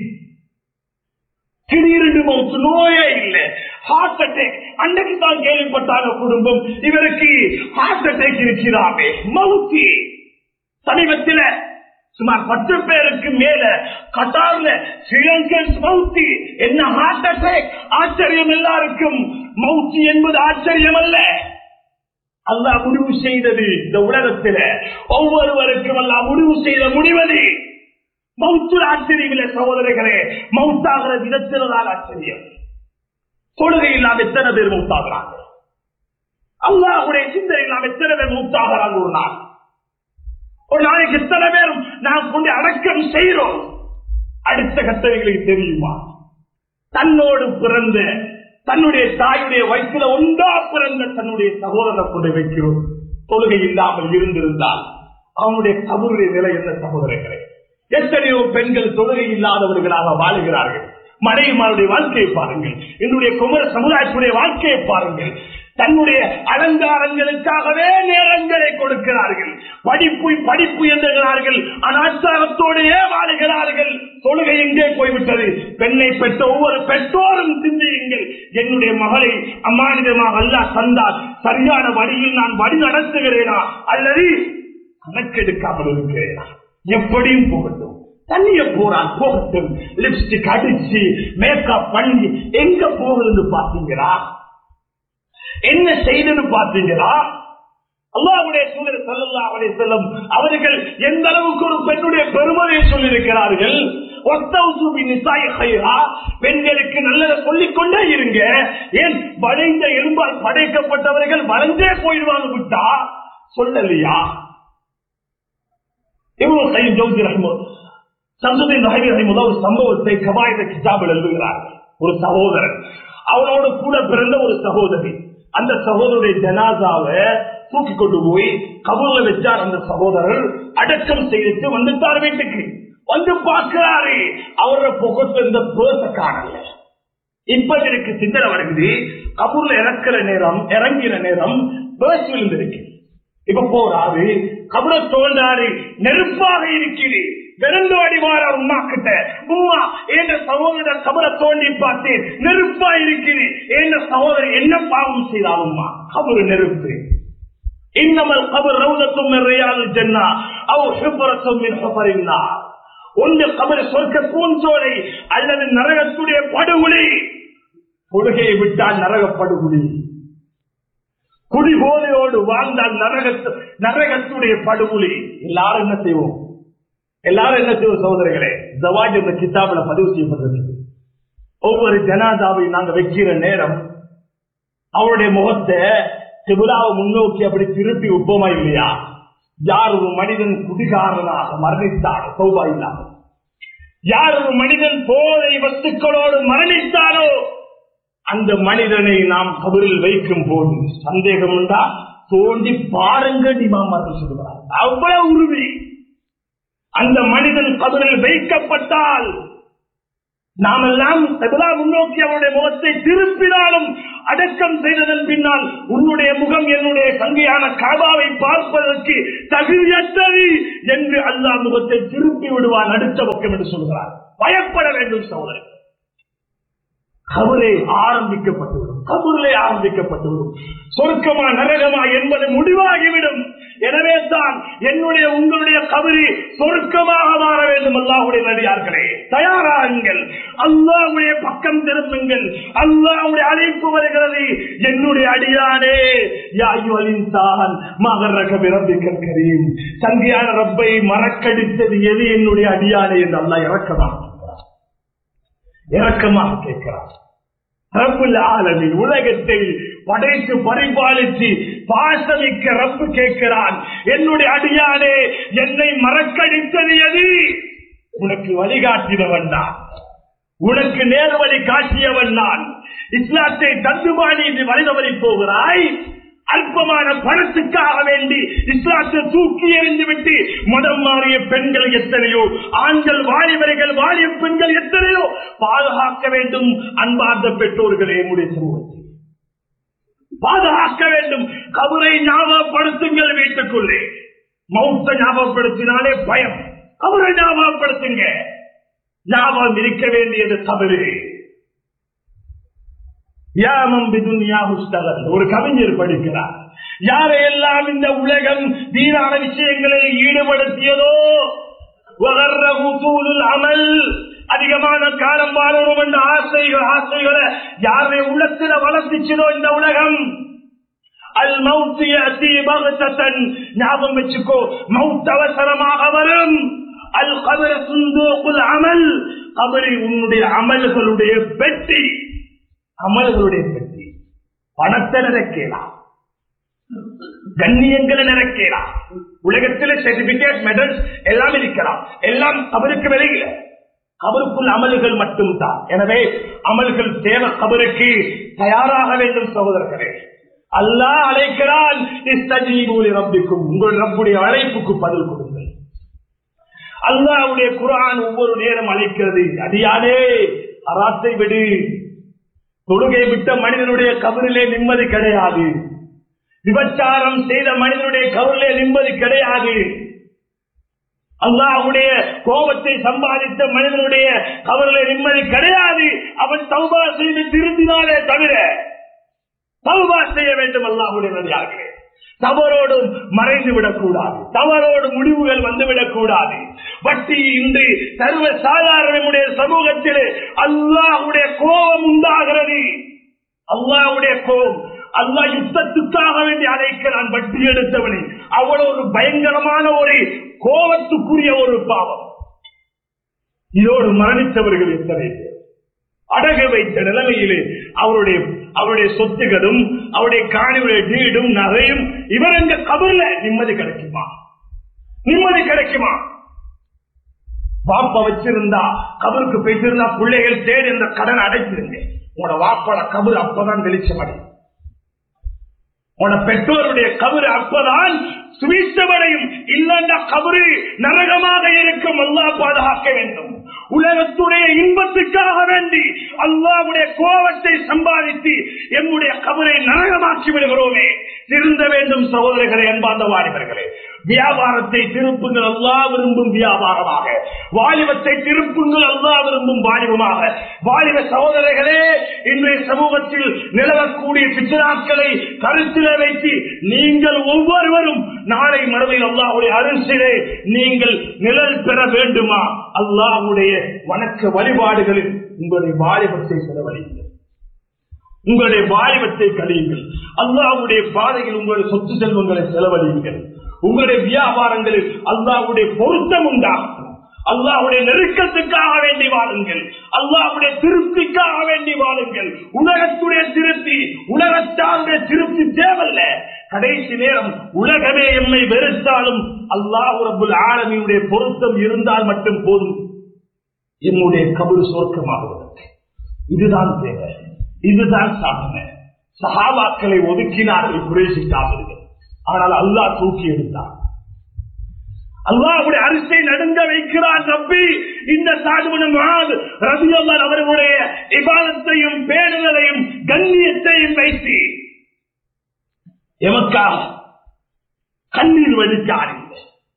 திடீரென்று மௌத்து, நோயே இல்லை, ஹார்ட் அட்டாக். அன்றைக்கு தான் கேள்விப்பட்டாங்க குடும்பம், இவருக்கு ஹார்ட் அட்டாக் இருக்கிறாமே, மௌத்தி. சமீபத்தில் சுமார் பத்து பேருக்கு மேல கட்டார்ல ஸ்ரீலங்கன் மௌத்தி. என்ன ஹார்ட் அட்டாக்? ஆச்சரியம் எல்லாருக்கும். மௌத்தி என்பது ஆச்சரியம் அல்ல, அல்லாஹ் முடிவு செய்தது. இந்த உலகத்தில ஒவ்வொருவருக்கும் அல்லாஹ் முடிவு செய்த முடிவது. மௌத்து ஆச்சரியம் இல்லை சகோதரர்களே, மௌத்தாகிற விதத்தில்தான் ஆச்சரியம். தொழுகை இல்லாம எத்தனை பேர் மௌத்தாகிறாங்க? அல்லாஹ்வுடைய சிந்தனை இல்லாம எத்தனை பேர் மௌத்தாகிறாங்க? ஒரு நாள் ஒரு நாளைக்கு எத்தனை பேரும் நாம் கொண்டு அடக்கம் செய்கிறோம்? அடுத்த கட்டளைகளுக்கு தெரியுமா? தன்னோடு பிறந்த, தன்னுடைய தாயுடைய வயிற்றில ஒன்றா பிறந்த தன்னுடைய சகோதரனை கொண்டு வைக்கிறோம். தொழுகை இல்லாமல் இருந்திருந்தால் அவனுடைய கபருடைய நிலை என்ன சகோதரர்களே? எத்தனையோ பெண்கள் தொழுகை இல்லாதவர்களாக வாழுகிறார்கள். மனைவிமாருடைய வாழ்க்கையை பாருங்கள், என்னுடைய குமர சமுதாயத்துடைய வாழ்க்கையை பாருங்கள். தன்னுடைய அலங்காரங்களுக்காகவே நேரங்களை கொடுக்கிறார்கள். படிப்பு படிப்பு என்கிறார்கள், அனாச்சாரத்தோடையே வாழுகிறார்கள். தொழுகை எங்கே போய்விட்டது? பெண்ணை பெற்ற ஒவ்வொரு பெற்றோரும் சிந்தியுங்கள். என்னுடைய மகளை அம்மானிதமாக அல்லாஹ் தந்தால் சரியான வழியில் நான் வழி நடத்துகிறேனா அல்லது கணக்கெடுக்காமல் இருக்கிறேனா? எப்படியும் போகட்டும், தண்ணிய போறான் போகட்டும். லிப்ஸ்டிக் அடிச்சு மேக்கப் பண்ணி எங்க போகுதுன்னு பாத்தீங்களா? என்ன செய்தது பார்த்தீங்களா? அல்லாஹ்வுடைய தூதர் ஸல்லல்லாஹு அலைஹி வஸல்லம் அவர்கள் எந்த அளவுக்கு ஒரு பெண்ணுடைய பெருமையை சொல்லியிருக்கிறார்கள். வஸ்தௌசு பின்னிசாஇ கைரா, பெண்களுக்கு நல்லதை சொல்லிக் கொண்டே இருங்க. ஏன் வளைந்த எலும்பால் படைக்கப்பட்டவர்கள் வளைந்தே போயிடுவாங்க விட்டா சொல்லலையா? இப்னு கைம் ஜௌஸி ரஹ்மத்துல்லாஹி சம்சுதீன் நஹவி ரஹ்மத்துல்லாஹி ஒரு சம்பவத்தை கபாயித் கிதாபில் எழுதுகிறார்கள். ஒரு சகோதரன், அவனோடு கூட பிறந்த ஒரு சகோதரி, அந்த சகோதரருடைய ஜனாசாவை தூக்கி கொண்டு போய் கபூர்ல வச்சார். அந்த சகோதரர் அடக்கம் செய்துட்டு வந்துட்டார் வீட்டுக்கு. வந்து பார்க்கிறாரு, அவரோட புகத்துல இருந்த பேச காணல. இப்ப எனக்கு சிந்தனை வருகிறது, கபூர்ல இறக்குற நேரம், இறங்கின நேரம் பேச விழுந்திருக்கு. இப்ப போறாரு, கபரை தோன்றாரு, நெருப்பாக இருக்கிறது. விரண்டு அடிவார உமா கிட்ட, உமா என்ற சகோதர கபரை தோண்டி பார்த்து நெருப்பா இருக்குது. என்ற சகோதரர் என்ன பாவம் செய்தால் உமா? கபரு நெருப்பு. இன்னமல் கபர் ரௌதத்தும் மின் ரியாதில் ஜன்னah அவ் ஹுஃபரத்தும் மின் ஹுஃபரின் நார். ஒன்று கபர் சொர்க்க பூஞ்சோலை அல்லது நரகத்துடைய படுகொலை. தொழுகையை விட்டால் நரக படுகொலை. குடிபோதையோடு வாழ்ந்தால் நரகத்து நரகத்துடைய படுகொலை. எல்லாரும் என்ன செய்வோம்? எல்லாரும் என்ன செய்வோம் சகோதரர்களே? ஜவாஜ் என்ற கிதாபில பதிவு செய்யப்பட்டிருக்கு. ஒவ்வொரு ஜனாதாவை நாங்க வைக்கிற நேரம் அவருடைய முகத்தை கிபிலாவை முன்னோக்கி அப்படி திருப்பி உப்பமா இல்லையா? யார் ஒரு மனிதன் குடிகாரனாக மரணித்தாரோ, சௌபா இல்லாமல், யார் ஒரு மனிதன் போதை வஸ்துக்களோடு மரணித்தாரோ அந்த மனிதனை நாம் கபரில் வைக்கும் போது சந்தேகம் உண்டா? தோண்டி பாருங்க இமாம் சொல்லுகிறார். அவ்வளவு உறுதி. அந்த மனிதன் கபரில் வைக்கப்பட்டால் நாமெல்லாம் முன்னோக்கி அவருடைய முகத்தை திருப்பினாலும் அடக்கம் செய்ததன் பின்னால் உன்னுடைய முகம் என்னுடைய சங்கையான காபாவை பார்ப்பதற்கு தகுதியற்றது என்று அல்லாஹ் முகத்தை திருப்பி விடுவான் அடுத்த பக்கம் என்று சொல்கிறார். பயப்பட வேண்டும் சகோதரர். கபரே ஆரம்பிக்கப்பட்டுவிடும், கபூரிலே ஆரம்பிக்கப்பட்டுவிடும். சொர்க்கமா நரகமா என்பது முடிவாகிவிடும். எனவே தான் என்னுடைய உங்களுடைய கபரி சொர்க்கமாக மாற வேண்டும். அல்லாஹ்வுடைய நடிகார்களே, தயாராகுங்கள், அல்லாஹ்வுடைய பக்கம் திரும்புங்கள். அல்லாஹ்வுடைய அழைப்பு வருகிறது. என்னுடைய அடியானே, யா அய்யுஹல் இன்சான் மா கர்ரக பிரப்பிக்கல் கரீம், சங்கையான ரப்பை மறக்கடித்தது எது என்னுடைய அடியானே என்று அல்லாஹ் இரக்கமாக இரக்கமாக கேட்கிறார். ரப்புல் ஆலமீன் உலகத்தை படைத்து பரிபாலித்து பாசமிக்க ரப்பு கேட்கிறான், என்னுடைய அடியானே என்னை மறக்கடித்தது எது? உனக்கு வழிகாட்டினவன் நான், உனக்கு நேர் வழி காட்டியவன் நான். இஸ்லாத்தை தந்துபாடி என்று வழிதவறி போகிறாய். அல்பமான பணத்துக்காக வேண்டி இஸ்லாத்தை தூக்கி எறிந்து விட்டு மதம் மாறிய பெண்கள் எத்தனையோ, ஆண்கள் வாலிபர்கள் வாலிய பெண்கள் எத்தனையோ பாதுகாக்க வேண்டும். அன்பார்ந்த பெற்றோர்களே, என்னுடைய சமூகத்தை பாதுகாக்க வேண்டும். கபரை ஞாபகப்படுத்துங்கள். வீட்டுக்குள்ளே மௌத்த ஞாபகப்படுத்தினாலே பயம். கபரை ஞாபகப்படுத்துங்க. ஞாபகம் இருக்க வேண்டியது கபரு. ஒரு கவிஞர் படிக்கிறார், யாரையெல்லாம் இந்த உலகம் வீணான விஷயங்களை ஈடுபடுத்தியதோ, அமல் அதிகமான காலம் வாழணும் என்ற ஆசைகள் ஆசைகளை யாரை உள்ளத்தில் வளர்த்திச்சதோ இந்த உலகம், அல் மௌத்தியன் ஞாபகம் வச்சுக்கோ, மௌத் அவசரமாக வரும். அல் கபர் சுந்தூக்குல் அமல், கபரி உன்னுடைய அமல்களுடைய பெட்டி, அமல்களுடைய பெட்டி. பணத்தை நினைக்கலாம், கண்ணியங்களை நினைக்கலாம், உலகத்தில் சர்டிபிகேட் மெடல்ஸ் எல்லாம் இருக்கலாம், எல்லாம் கபருக்கு வெளியில. கபருக்குள் அமல்கள் மட்டும் தான். எனவே அமல்கள் தேவை. கபருக்கு தயாராக வேண்டும் சகோதரர்களே. அல்லாஹ் அழைக்கிறான், உங்கள் ரப்புடைய அழைப்புக்கு பதில் கொடுங்கள். அல்லாஹ்வுடைய குர்ஆன் ஒவ்வொரு நேரம் அழைக்கிறது, அடியானே அராத்தை விடு. தொழுகை விட்ட மனிதனுடைய கபரிலே நிம்மதி கிடையாது. விபச்சாரம் செய்த மனிதனுடைய கபரிலே நிம்மதி கிடையாது. அல்லாஹ்வுடைய கோபத்தை சம்பாதித்த மனிதனுடைய கபரிலே நிம்மதி கிடையாது. அவன் தௌபா செய்து திருந்தினாலே தவிர. தௌபா செய்ய வேண்டும். அல்லாஹ்வுடைய நபியார்களே, தவறோடும் மறைந்து விடக்கூடாது, தவறோடு முடிவுகள் வந்துவிடக் கூடாது. வட்டி இன்று சர்வ சாதாரண சமூகத்திலே அல்லாஹ்வுடைய கோபம் உண்டாகிறது. அல்லாஹ்வுடைய கோபம். அல்லாஹ் யுத்தத்துக்காக வேண்டி அழைக்கிறான் வட்டி எடுத்தவனை. அவ்வளவு ஒரு பயங்கரமான ஒரு கோபத்துக்குரிய ஒரு பாவம். இதோடு மரணித்தவர்கள் எத்தனை பேர்? அடகு வைத்த நிலைமையிலே அவருடைய அவருடைய சொத்துகளும் அவருடைய காணியுடைய வீடும் நகையும் இவர் எங்க கபர்ல நிம்மதி கிடைக்குமா? நிம்மதி கிடைக்குமா? வாப்பா வச்சிருந்தா கபருக்கு போயிட்டிருந்தா பிள்ளைகள் தேடி இந்த கடன் அடைச்சிருங்க. உங்களோட வாப்பாட கபர் அப்பதான் வெளிச்சம் அடையும். உங்களோட பெற்றோருடைய கபரு அப்பதான் சுவீச்சமடையும். இல்லைன்னா கபரு நரகமாக இருக்கும். அல்லாஹ் பாதுகாக்க வேண்டும். உலகத்துடைய இன்பத்துக்காக வேண்டி அல்லாஹ்வுடைய கோபத்தை சம்பாதித்து எம்முடைய கபரை நரகமாக்கி விடுகிறோமே. திருந்த வேண்டும் சகோதரர்களே, அன்பார்ந்த வாலிபர்களே. வியாபாரத்தை திருப்புங்கள், அல்லாஹ் விரும்பும் வியாபாரமாக. வாலிபத்தை திருப்புங்கள், அல்லாஹ் விரும்பும் வாலிபமாக. வாலிப சகோதரர்களே, இன்றைய சமூகத்தில் நிலவக்கூடிய பிச்சனாக்களை கருத்திலே வைத்து நீங்கள் ஒவ்வொருவரும் நாளை மறுமையில் அல்லாஹ்வுடைய அரசிலே நீங்கள் நிழல் பெற வேண்டுமா? அல்லாஹ்வுடைய வணக்க வழிபாடுகளில் உங்களுடைய வாலிபத்தை செலவழிங்கள், உங்களுடைய வாலிபத்தை கழியுங்கள். அல்லாஹ்வுடைய பாதையில் உங்களுடைய சொத்து செல்வங்களை செலவழியுங்கள். உங்களுடைய வியாபாரங்களில் அல்லாஹ்வுடைய பொருத்தம் உண்டாகும். அல்லாஹ்வுடைய நெருக்கத்துக்காக வேண்டி வாழுங்கள். அல்லாஹ்வுடைய திருப்திக்காக வேண்டி வாழுங்கள். உலகத்துடைய திருப்தி, உலகத்தாருடைய திருப்தி தேவல்ல. கடைசி நேரம் உலகமே எம்மை வெறுத்தாலும் அல்லாஹ் ரப்புல் ஆலமீனுடைய பொருத்தம் இருந்தால் மட்டும் போதும் என்னுடைய கபர் சொர்க்கமாகுவதற்கு. இதுதான் தேவை, இதுதான் சாதனை. சஹாபாக்களை ஒதுக்கினார்கள் குறைசிட்டார்கள். ஆனால் அல்லாஹ் தூக்கி எடுத்தார். அல்லாஹ்வுடைய அரிசை நடுங்க வைக்கிறான். நபி இந்த சாது இப்னு முஆத் ரலியல்லாஹு அவர்களுடைய இபாதத்தையும் பேணுதலையும் கண்ணியத்தையும் வைத்து எமக்காக கண்ணீர் வடிக்காதீங்க.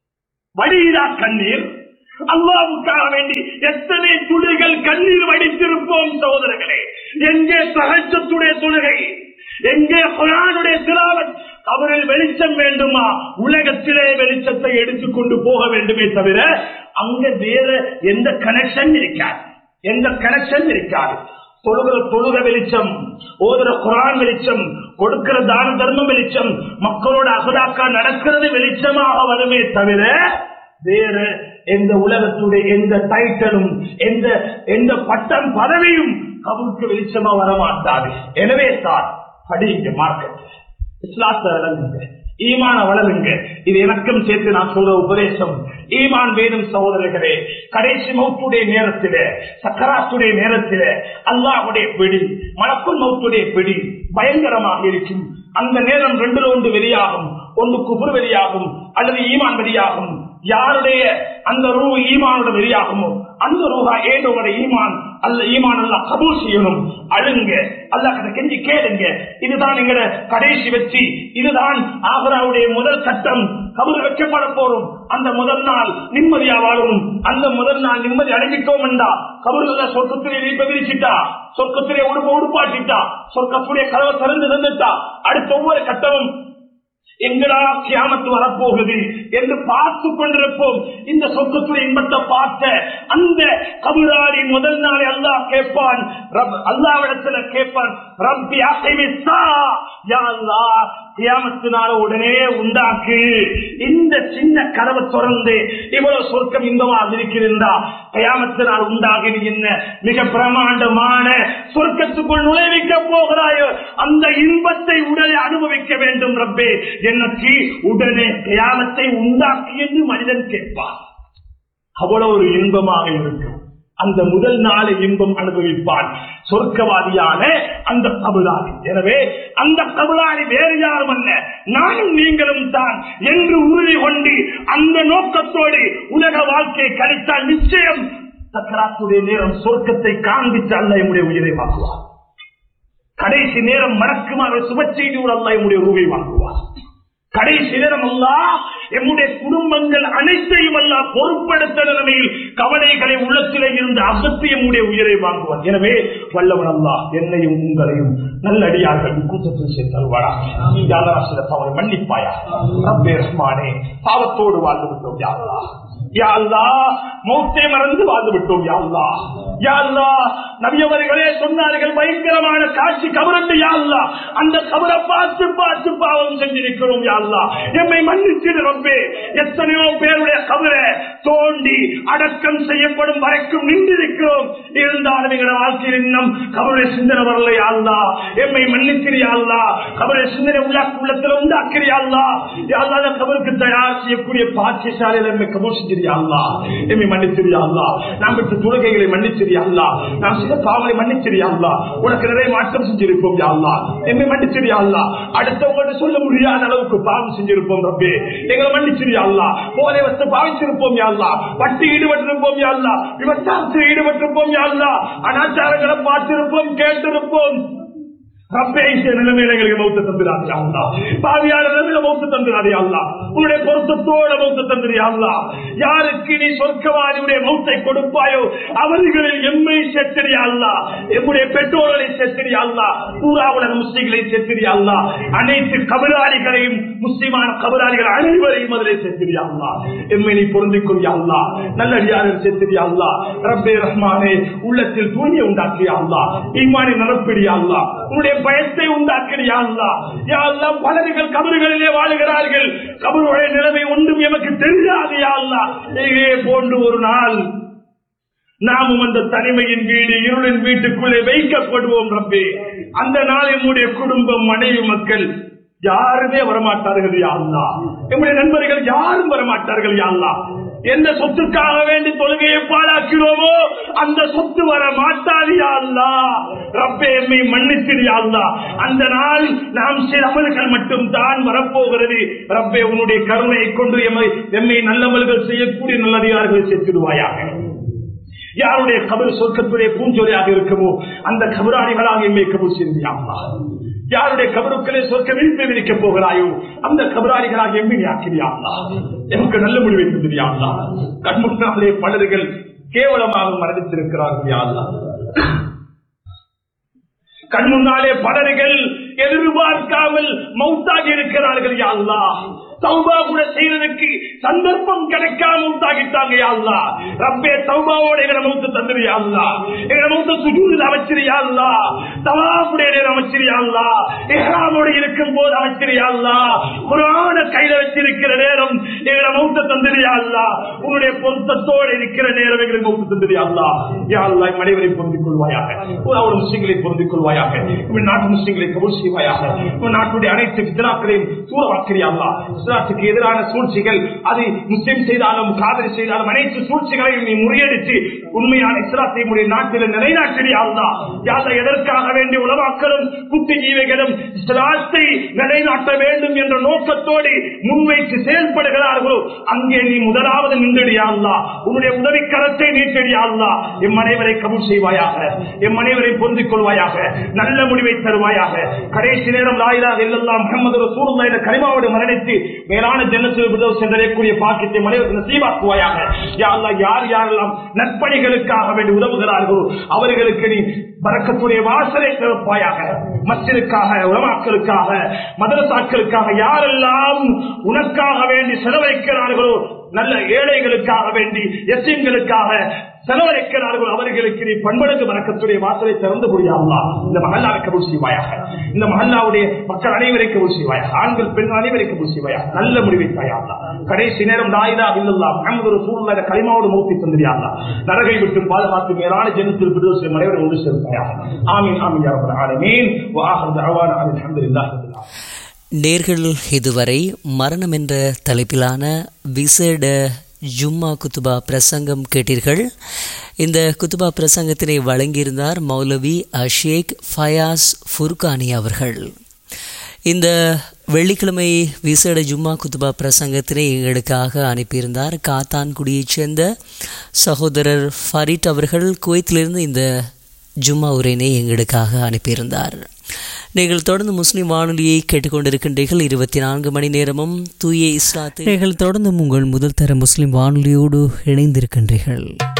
வடிகிறா கண்ணீர். அல்லாஹ்வுக்காக வேண்டி எத்தனை துளிகள் கண்ணீர் வடித்திருப்போம் சகோதரர்களே. எங்கே தஹஜ்ஜுடைய தொழுகை, எங்கே குர்ஆனுடைய திலாவத். அவரில் வெளிச்சம் வேண்டுமா, உலகத்திலே வெளிச்சத்தை எடுத்துக்கொண்டு போக வேண்டுமே தவிர அங்க வேற எந்த கனெக்ஷன் இருக்காது, எந்த கனெக்ஷன் இருக்காது. தொழுகிற தொழுக வெளிச்சம், ஓதுற குர்ஆன் வெளிச்சம், கொடுக்கிற தான தர்மம் வெளிச்சம், மக்களோட அகலாக்கா நடக்கிறது வெளிச்சமாக வருமே தவிர வேற எந்த உலகத்துடைய எந்த டைட்டலும் எந்த எந்த பட்டம் பதவியும் கபருக்கு வெளிச்சமா வரமாட்டாது. எனவே தான் படிங்க, மார்க்கெட் இஸ்லாத்தை வளருங்க, ஈமான வளருங்க. இது எனக்கும் சேர்த்து நான் சொல்ற உபதேசம். ஈமான் வேணும் சகோதரர்களே. கடைசி மௌத்துடைய நேரத்திலே, சக்கராத்துடைய நேரத்திலே அல்லாஹ்வுடைய பிடி, மலக்குல் மௌத்துடைய பிடி பயங்கரமாக இருக்கும். அந்த நேரம் ரெண்டுல ஒன்று வெளியாகும். ஒன்று குஃப்ர் வெளியாகும் அல்லது ஈமான் வெளியாகும். யாருடைய அந்த ரூ ஈமானோட வெளியாகுமோ அந்த ரூஹா ஏதோட ஈமான் அல்ல, ஈமான் அல்ல கபூல் செய்யணும். அழுங்க, அல்லாஹ் கிட்ட கெஞ்சி கேளுங்க. இதுதான் எங்கட கடைசி வெற்றி, இதுதான் ஆகிராவுடைய முதல் சட்டம். கபூல் வைக்கப்பட போறோம். அந்த முதல் நாள் நிம்மதியா வாழணும். அந்த முதல் நாள் நிம்மதி அடைஞ்சிட்டோம் என்றா கபூர்ல சொர்க்கத்திலே நீப்ப விரிச்சிட்டா, சொர்க்கத்திலே உடுப்ப உடுப்பாட்டிட்டா, சொர்க்கத்துடைய கதவை திறந்து தந்துட்டா, அடுத்த ஒவ்வொரு கட்டமும் எங்கடா கியாமத்து வரப்போகுது என்று பார்த்து கொண்டிருப்போம். இந்த சொர்க்கத்துடைய இன்பத்தை பார்த்த அந்த கபராரி முதல் நாளை அல்லாஹ் கேட்பான், அல்லாஹ்விடத்துல கேட்பான், ரப்பி அஸிமிஸ்ஸா, யா அல்லாஹ் கியாமத்து நாள உடனே உண்டாக்கு. இந்த சின்ன கதவை திறந்து இவ்வளவு சொர்க்கம் இன்பமாக இருக்கிறதா, கியாமத்து நாள் உண்டாகி என்ன மிக பிரமாண்டமான சொர்க்கத்துக்குள் நுழைவிக்க போகிறாயோ அந்த இன்பத்தை உடனே அனுபவிக்க வேண்டும் ரப்பே, எனக்கு உடனே கியாமத்தை உண்டாக்கி என்று மனிதன் கேட்பான். அவ்வளவு ஒரு இன்பமாக இருக்கும். அந்த முதல் நாளை இன்பம் அனுபவிப்பான் சொர்க்கவாதியான அந்த கபுலாரி. எனவே அந்த கபுலாரி வேறு யாரும் அல்ல, நானும் நீங்களும் தான் என்று உறுதி கொண்டு அந்த நோக்கத்தோடு உலக வாழ்க்கையை கழித்தால் நிச்சயம் சக்கராத்துடைய நேரம் சொர்க்கத்தை காண்பித்து அல்ல என்னுடைய உயிரை வாங்குவார். கடைசி நேரம் மறக்குமாறு சுப செய்தியோடு அல்ல என்னுடைய உருவை வாங்குவார். கடைசி நேரம் அல்லாஹ் எம்முடைய குடும்பங்கள் அனைத்தையும் அல்லாஹ் பொறுப்படுத்த நிலைமையில் கவலைகளை உள்ளத்திலே இருந்து அகற்றி எம்முடைய உயிரை வாங்குவார். எனவே வல்லவன் அல்லாஹ் என்னையும் உங்களையும் நல்லடியார்கள் கூட்டத்தில் சேர்த்தல்வாரா. அவரை மன்னிப்பாயா ரப்பே ரஹ்மானே. பாவத்தோடு வாழ்ந்து விட்டோம் யா அல்லாஹ், யா அல்லாஹ் மௌத்தை மறந்து வாழ்ந்து விட்டோம் யா அல்லாஹ், யா அல்லாஹ் நபி அவர்களே சொன்னார்கள் பயங்கரமான காட்சி கபரண்டு யா அல்லாஹ், அந்த கபரை பார்த்து பார்த்து பாவம் செஞ்சிருக்கிறோம் யா அல்லாஹ், எம்மை மன்னிச்சிடு ரப்பே. எத்தனையோ பேருடைய கபரை தோண்டி அடக்கம் செய்யப்படும் வரைக்கும் நின்றிருக்கிறோம். இருந்தாலும் எங்களோட வாழ்க்கையில் இன்னும் கபருடைய சிந்தனை வரல யா அல்லாஹ், எம்மை மன்னிச்சிரியா அல்லாஹ், கபருடைய சிந்தனை உள்ளாக்கு உள்ளத்துல உண்டாக்கிறியா அல்லாஹ், யா அல்லாஹ் கபருக்கு தயார் செய்யக்கூடிய பாக்கியசாலையில் எம்மை கபூல் செஞ்சிரியா அல்லாஹ், எம்மை மன்னிச்சிரியா அல்லாஹ், நாம் பெற்ற தொழுகைகளை மன்னிச்சிரியா அல்லாஹ், நாம் செய்த பாவங்களை மன்னிச்சிரியா அல்லாஹ், உனக்கு நிறைய மாற்றம் செஞ்சிருப்போம் யா அல்லாஹ், எம்மை மன்னிச்சிரியா அல்லாஹ், அடுத்தவங்கள்ட்ட சொல்ல முடியாத அளவுக்கு பாவம் செஞ்சிருப்போம் ரப்பே, எங்களை மன்னிச்சிரியா அல்லாஹ், போதை வச்சு பாவிச்சிருப்போம் யா அல்லாஹ், வட்டி ஈடுபட்டிருப்போம் யா அல்லாஹ், விபச்சாரத்தில் ஈடுபட்டிருப்போம் யா அல்லாஹ், அனாச்சாரங்களை பார்த்திருப்போம் கேட்டிருப்போம் ரப்பே. நிலைமையில எங்களுக்கு மௌத்த தந்துடாதே அல்லாஹ், பாவியான நிலைமையில மௌத்த தந்துடாதே அல்லாஹ், உன்னுடைய பொருத்தத்தோட மௌத்த தந்துறியா அல்லாஹ். யாருக்கு நீ சொர்க்கவாதியுடைய மௌத்தை கொடுப்பாயோ அவர்களில் எம்மை சேர்த்திரியா அல்லாஹ், எம்முடைய பெற்றோர்களை சேர்த்திரியா அல்லாஹ், பூரா உலக முஸ்லிம்களை சேர்த்திரியா அல்லாஹ், அனைத்து கபராளிகளையும் முஸ்லிமான கபராளிகள் அனைவரையும் அதிலே சேர்த்திரியா அல்லாஹ், எம்மை நீ பொருந்திக் கொள்ளியா அல்லாஹ், நல்லடியார்கள் சேர்த்திரியா அல்லாஹ். ரப்பே ரஹ்மானே உள்ளத்தில் தூய்மை உண்டாக்கியா அல்லாஹ், ஈமானை நிரப்பிடியா அல்லாஹ், உன்னுடைய பயத்தை உண்டாக்கிறியா அல்லாஹ். யா அல்லாஹ் பலர்கள் கபறுகளிலே வாழுகிறார்கள், கபருடைய நிலைமை ஒன்றும் எமக்கு தெரியாது யா அல்லாஹ். இதே போன்று ஒரு நாள் நாமும் அந்த தனிமையின் வீடு இருளின் வீட்டுக்குள்ளே வைக்கப்படுவோம் ரப்பே. அந்த நாள் நம்முடைய குடும்பம் மனைவி மக்கள் யாருமே வரமாட்டார்கள் யா அல்லாஹ், நம்முடைய நண்பர்கள் யாரும் வரமாட்டார்கள் யா அல்லாஹ். எந்த சொத்துக்காக வேண்டி தொழுகையை பாழாக்கிறோமோ அந்த சொத்து வர மாட்டாது யா அல்லாஹ். ரப்பே எம்மை மன்னித்திரு யா அல்லாஹ். அந்த நாள் நாம் சில அமல்கள் மட்டும் தான் வரப்போகிறது ரப்பே. உன்னுடைய கருணையை கொண்டு எம்மை எம்மை நல்லமல்கள் செய்யக்கூடிய நல்லடியார்கள் சேர்த்திடுவாயாக. யாருடைய கபர் சொர்க்கத்துடைய பூஞ்சோலையாக இருக்குமோ அந்த கபராளிகளாக எம்மை கபூல் செய்து அல்லாஹ். யாருடைய கபருக்களே சொர்க்க விழிப்பை விதிக்க போகிறாயோ அந்த கபராளிகளாக எம்மை ஆக்கிறியா அல்லாஹ். எனக்கு நல்ல முடிவை தந்திரியா அல்லாஹ். கண்முன்னாலே பலர்கள் கேவலமாக மரணித்திருக்கிறார்கள் யா அல்லாஹ். கண் முன்னாலே பலர்கள் எதிர்பார்க்காமல் மௌத்தாகி இருக்கிறார்கள் யா அல்லாஹ். தௌபா கூட செய்யறதுக்கு சந்தர்ப்பம் கிடைக்காம மௌத்தாகிட்டாங்க யா அல்லாஹ். ரப்பே தௌபாவோட எங்களை மௌத்து தந்துரியா அல்லாஹ். எங்களை மௌத்த சுஜூதில் அமைச்சிரியா அல்லாஹ். தவாஃபுடைய நேரம் அமைச்சிரியா அல்லாஹ். இஹ்ராமோட இருக்கும் போது அமைச்சிரியா அல்லாஹ். குர்ஆனை கையில வச்சிருக்கிற நேரம் எங்களை மௌத்த தந்துரியா அல்லாஹ். உன்னுடைய பொருத்தத்தோடு இருக்கிற நேரம் எங்களை மௌத்து தந்துரியா அல்லாஹ். யா அல்லாஹ் மனைவரை பொருந்திக் கொள்வாயாக. ஒரு முஸ்லிம்களை பொருந்திக் கொள்வாயாக. நாட்டு முஸ்லிம்களை கபூல் செய்வாயாக. நாட்டுடைய அனைத்து பித்னாக்களையும் தூரமாக்கிறியா அல்லாஹ். இஸ்லாத்துக்கு எதிரான சூழ்ச்சிகள் அது முஸ்லிம் செய்தாலும் காதலி செய்தாலும் அனைத்து சூழ்ச்சிகளையும் நீ முறியடித்து உண்மையான இஸ்லாத்தை உடைய நாட்டில் நிலைநாட்டியா அல்லாஹ். யா அல்லாஹ் எதற்காக வேண்டிய உலமாக்களும் புத்திஜீவிகளும் இஸ்லாத்தை நிலைநாட்ட வேண்டும் என்ற நோக்கத்தோடு முன்வைத்து செயல்படுகிறார்களோ அங்கே நீ முதலாவது நின்றுடியா அல்லாஹ். உன்னுடைய உதவி கரத்தை நீட்டியா அல்லாஹ். எம் அனைவரை கபூல் செய்வாயாக. எம் அனைவரை பொருந்திக் கொள்வாயாக. நல்ல முடிவை தருவாயாக. கடைசி நேரம் லா இலாஹ இல்லல்லாஹ் முஹம்மது ரசூலுல்லாஹ் என்ற கலிமாவோடு மரணித்து மேலான ஜன்னத்துல் ஃபிர்தௌஸ் சென்றடையக்கூடிய பாக்கியத்தை மனிதர்களுக்கு நசீபாக்குவாயாக. யா அல்லாஹ் யார் யாரெல்லாம் நற்பணிகளுக்காக வேண்டி உதவுகிறார்களோ அவர்களுக்கு நீ பரக்கத்துடைய வாசலை திறப்பாயாக. மஸ்ஜிதுக்காக உலமாக்களுக்காக மதரசாக்களுக்காக யாரெல்லாம் உனக்காக வேண்டி செலவழிக்கிறார்களோ நல்ல ஏழைகளுக்காக வேண்டி எத்தீம்களுக்காக செலவழிக்கிறார்கள் அவர்களுக்கு நீ பண்படுக்கு பரக்கத்துடைய வாசலை திறந்து முடியாதா. இந்த மஹல்லாவை கபூல் செய்வாயாக. இந்த மஹல்லாவுடைய மக்கள் அனைவரை கபூல் செய்வாயாக. ஆண்கள் பெண் அனைவரை கபூல் செய்வாயாக. நல்ல முடிவை தாயாதா. கடைசி நேரம் லா இலாஹ இல்லல்லாஹ் முஹம்மது ரசூலுல்லாஹ் கலிமாவோடு மௌத்தை தந்திரியாதா. நரகை விட்டு பாதுகாத்து மேலான ஜன்னத்துல் ஃபிர்தௌஸ் மனைவரை ஒன்று சேர்ப்பாயாக. ஆமீன் ஆமீன் யா ரப்பல் ஆலமீன். வ ஆகிரு தஅவானா அல்ஹம்துலில்லாஹி ரப்பில் ஆலமீன். நேர்கள் இதுவரை மரணம் என்ற தலைப்பிலான விசேட ஜும்மா குத்துபா பிரசங்கம் கேட்டீர்கள். இந்த குத்துபா பிரசங்கத்தினை வழங்கியிருந்தார் மௌலவி அஷேக் ஃபயாஸ் ஃபுர்கானி அவர்கள். இந்த வெள்ளிக்கிழமை விசேட ஜும்மா குத்துபா பிரசங்கத்தினை எங்களுக்காக அனுப்பியிருந்தார் காத்தான்குடியைச் சேர்ந்த சகோதரர் ஃபரீட் அவர்கள். குவைத்திலிருந்து இந்த ஜும்மா உரையினை எங்களுக்காக அனுப்பியிருந்தார். நீங்கள் தொடர்ந்து முஸ்லிம் வானொலியை கேட்டுக்கொண்டிருக்கின்றீர்கள். இருபத்தி நான்கு மணி நேரமும் தூய இஸ்லாத்தை நீங்கள் தொடர்ந்து உங்கள் முதல் தர முஸ்லிம் வானொலியோடு இணைந்திருக்கின்றீர்கள்.